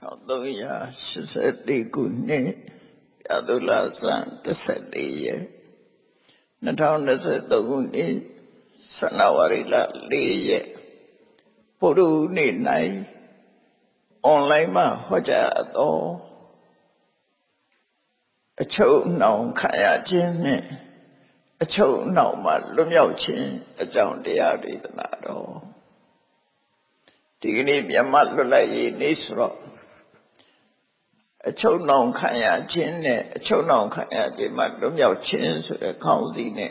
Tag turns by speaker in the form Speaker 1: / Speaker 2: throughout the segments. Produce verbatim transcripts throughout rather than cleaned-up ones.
Speaker 1: Although ya she said they could ne Yadula san the said the year. Natown said the Guni Sanawarila Lee Puru ni nai online ma Hoja do a chow no kaya jin a chow no ma lumyo chin a John de Yadi the Nado. Tigni Yamat Lulai Nisro. A chow no kaya chin, a chow no kaya jin, my lumyo chin, so the county ne.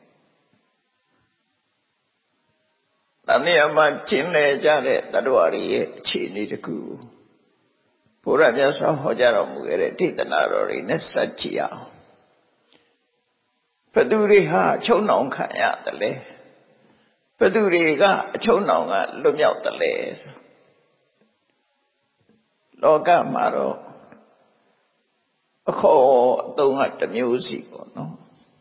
Speaker 1: Nania man chin le jare, that worry, chini the coup. Pura just a hojaro mugere, titanaro in a stachia. Paduri ha, chow no kaya the le. Paduri ga, chow no lumyo the les. Loga maro. Ako don't at the music no.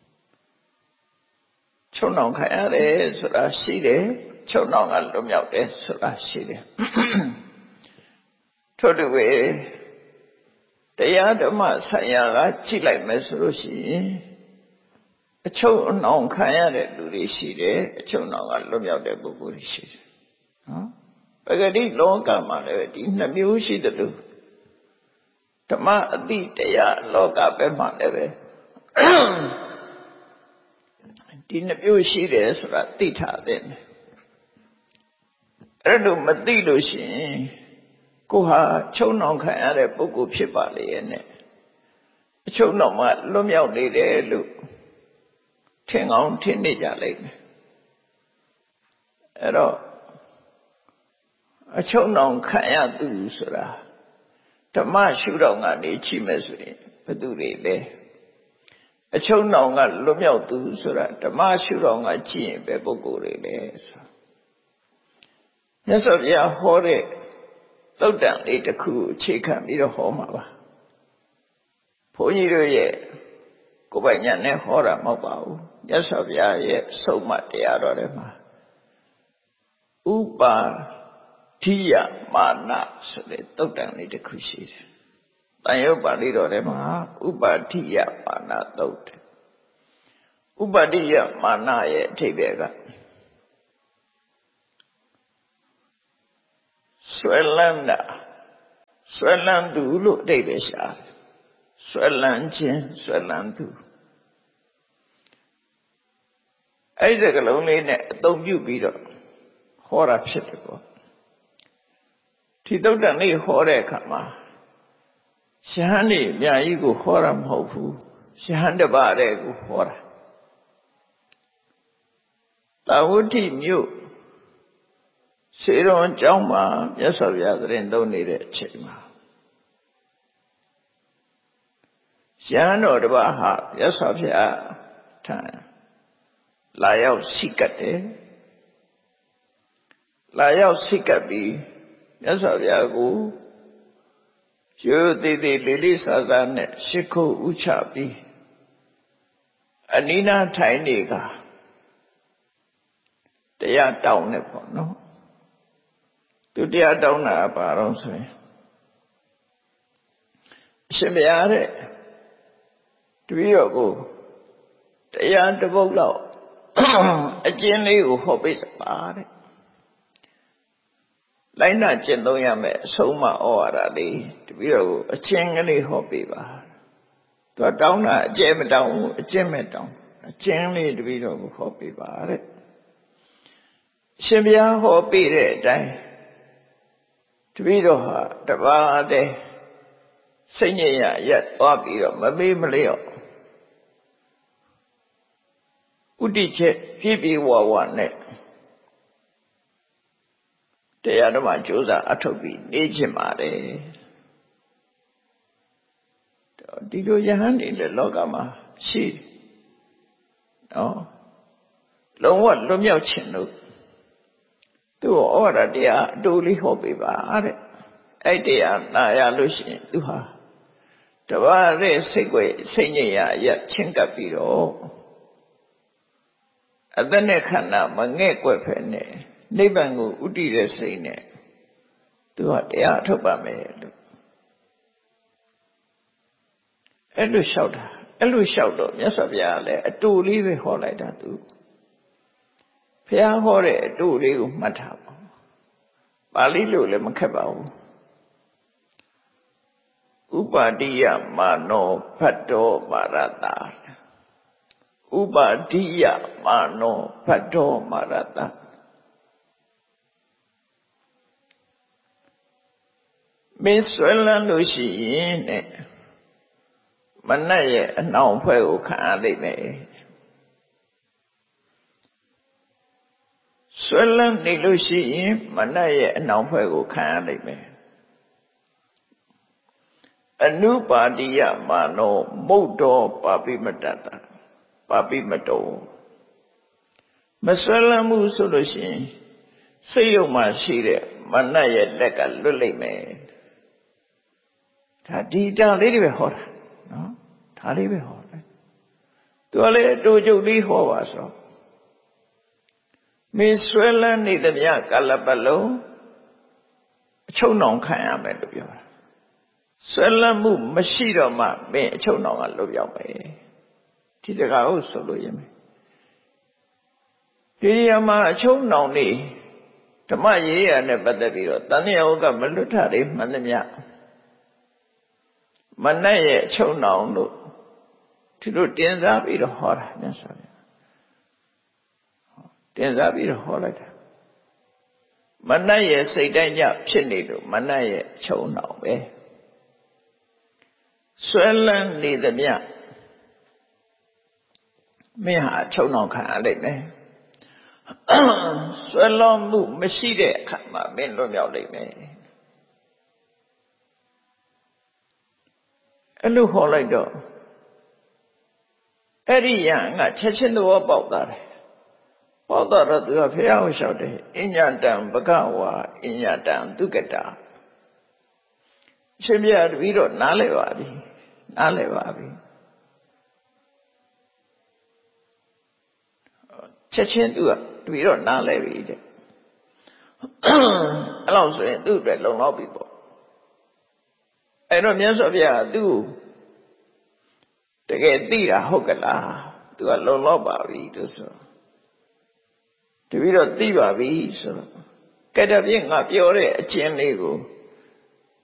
Speaker 1: Chonong kaya re sura sire, chonong alum yaw de sura sire. Todo we Taya dama saya ga chi lai me so lo shi a chonong kaya de lu ri shi de, a chonong alum yaw de bu bu ri shi de. Ha? Pagadi loka ma le di na myu shi de lu. Tama adi taya loka pe ma leve. Di na pyo shi de sura ti tha de.အဲ့လိုမသိလို့ရှိရင်ကိုဟာချုံနှောင်ခံရတဲ့ပုဂ္ဂိုလ်ဖြစ်ပါလေရဲ့နဲ့အချုံနှောင်မှလွတ်မြောက်နေတယ်လို့ထင်အောင်ထင်နေကြလိမ့်မယ်အဲ့တော့အချုံနှောင်ခံရသူဆိုတာဓမ္မရှုတော်ကနေကြည့်မယ်ဆိုရင်ဘယ်သူတွေလဲအချုံနှောင်ကလွတ်မြောက်သူဆိုတာဓမ္မရှုတော်ကကြည့်ရင်ဘယ်ပုဂ္ဂိုလ်တွေလဲဆိုမြတ်စွာဘုရားဟောတဲ့သုတ်တံလေးတစ်ခုအခြေခံပြီးတော့ဟောမှာပါဘုန်းကြီးတို့ရဲ့ကိုယ်ပိုင်ဉာဏ်နဲ့ဟောတာမဟုတ်ပါဘူးမြတ်စွာဘုရားရဲ့ဆုံးမတရားတော်တွေမှာဥပါထိယမာနဆိုတဲ့သုတ်တံလေးတစ်ခုရှိတယ်။တန်ရုပ်ပါဠိတော်ထဲမှာဥပါထိယမာနသုတ်တယ်။ဥပါထိယမာနရဲ့အဓိပ္ပာယ်ကဆွဲလန်းတာဆွဲလန်းသူလို့အဓိပ္ပာယ်ရှာတယ်ဆွဲလန်းခြင်းဆွဲလန်းသူအဲ့ဒီကလုံးလေးနဲ့အသုံးပြုပြီးတော့ဟောတာဖြစ်တယ်ပေါ့ဒီသုတ်တံလေးဟောတဲ့အခါမှာယဟန်နေအများကြီးကိုဟောတာမဟုတ်ဘူးယဟန်တစ်ပါးတည်းကိုဟောတာသာဝတိမြို့စေရွန်ကျောင်းမှာမြတ်စွာဘုရားသတင်းသုံးနေတဲ့အချိန်မှာယဟန်တော်တစ်ပါးဟာမြတ်စွာဘုရားထံလာရောက်စိတ်ကတ်တယ်လာရောက်စိတ်ကပ်ပြီးမြတ်စွာဘုရားကိုရိုးသေးသေးလေးလေးစားစားနဲ့ရှ िख ုဥချပြီးအနိနာထိုင်နေကတရားတောင်းနေပေါ့နော်သူတရားတောင်းတာပါတော့ဆိုရင်အရှင်ဘုရားတဲ့တပည့်တော်ကိုတရားတစ်ပုဒ်လောက်အကျဉ်းလေးကိုဟောပေးပါတဲ့လိုက်နာကျင့်သုံးရမယ်အဆုံးမဩဝါဒလေးတပည့်တော်ကိုအကျဉ်းကလေးဟောပေးပါသူတောင်းတာအကျဲမတောင်းဘူးအကျဉ်းမဲ့တောင်းအကျဉ်းလေးတပည့်တော်ကိုဟောပေးပါတဲ့ရှင်ဘုရားဟောပေးတဲ့အတိုင်းတပည့်တော်ဟာတပါးတည်းစိတ်ညစ်ရရက်သွားပြီးတော့မမေးမလျော့ဥတ္တိချက်ပြည့်ပြည့်ဝဝနဲ့တရားဓမ္မကြိုးစားအထုတ်ပြီးနေခြင်းပါတယ်ဒီလိုယဟန်နေလေလောကမှာရှိနော်လုံးဝလွတ်မြောက်ခြင်းလို့သူ့ဩဝါဒတရားအတူလေးဟောပေးပါတဲ့အဲ့တရားနာရလို့ရှိရင်သူဟာတပါးရဲ့စိတ်ကိုစိတ်ညစ်ရရချင်းကပ်ပြီးတော့အသက်နဲ့ခန္ဓာမငဲ့ကွက်ဖက်နဲ့နိဗ္ဗာန်ကိုဥတည်တဲ့စိတ်နဲ့သူကတရားထုတ်ပါမယ်လို့အဲ့လိုလျှောက်တာအဲ့လိုလျှောက်တော့မြတ်စွာဘုရားလည်းအတူလေးပဲဟောလိုက်တာသူဘုရားဟောတဲ့အတူလေးကိုမှတ်ထားပါပါဠိလိုလည်းမခက်ပါဘူးဥပါတိယမာနောဖတ်တော်မာရတာဥပါတိယမာနောဖတ်တော်မာရတာမင်းဆွဲလန်းလို့ရှိရင်တဲ့မနတ်ရဲ့အနှောင်ဖွဲ့ကိုခံရလိမ့်မယ်ဆွဲလန်းနေလို့ရှိရင်မနတ်ရဲ့အနှောင်ဖွဲ့ကိုခံရလိမ့်မယ်အနုပါတိယမာနောမုတ်တော်ပါပိမတ္တတာပါပိမတောမဆွဲလန်းမှုဆိုလို့ရှိရင်စိတ်ယုံမှရှိတဲ့မနတ်ရဲ့လက်ကလွတ်လိမ့်မယ်ဒါဒီတာလေးတွေပဲဟောတာနော်ဒါလေးပဲဟောတယ်သူကလည်းတူကျုပ်လေးဟောပါဆိုမင်းဆွဲလန်းနေသမျှကာလပတ်လုံးအချုပ်နှောင်ခံရမယ်လို့ပြောတာဆွဲလန်းမှုမရှိတော့မှမင်းအချုပ်နှောင်ကလွတ်ပြောက်မယ်ဒီစကားကိုဆိုလို့ရမယ်ဒီနေရာမှာအချုပ်နှောင်နေဓမ္မရေးရနဲ့ပတ်သက်ပြီးတော့တန်မြတ်ဟုတ်ကမလွတ်ထတွေမှန်သမျှမနတ်ရဲ့အချုပ်နှောင်တို့ဒီလိုတင်စားပြီးတော့ဟောတာမြတ်စွာဘုရားတင်စားပြီးတော့ဟောလိုက်တာမနတ်ရဲ့စိတ်တိုင်းကြဖြစ်နေလို့မနတ်ရဲ့အချုပ်နှောင်ပဲဆွဲလန်းနေသမျှမင်းဟာအချုပ်နှောင်ခံရလိမ့်မယ်ဆွဲလွန်မှုမရှိတဲ့အခါမှာမင်းလွတ်မြောက်လိမ့်မယ်အဲ့လိုဟောလိုက်တော့အဲ့ဒီရန်ကချက်ချင်းသဘောပေါက်သွားတယ်ပေါက်တော့သူကဖះကိုလျှောက်တယ်အညတံဘဂဝါအညတံဒုက္ကတာရှင်ပြတပည့်တော့နားလည်ပါပြီနားလည်ပါပြီချက်ချင်းသူကတပည့်တော့နားလည်ပြီတဲ့အဲ့လောက်ဆိုရင်သူ့အတွက်လုံလောက်ပြီပေါ့အဲ့တော့မြတ်စွာဘုရားသူ့တကယ်သိတာဟုတ်ကလားသူကလုံလောက်ပါပြီလို့ဆိုတပည့်တော့သိပါပြီဆိုတော့ကဲတပြည့်ငါပြောတဲ့အကျဉ်းလေးကို